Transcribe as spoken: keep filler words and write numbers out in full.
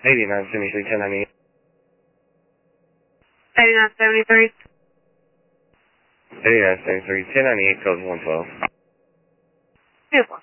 eighty-nine seventy-three, ten ninety-eight. eighty-nine seventy-three. eighty-nine seventy-three, ten ninety-eight, code one twelve. Beautiful.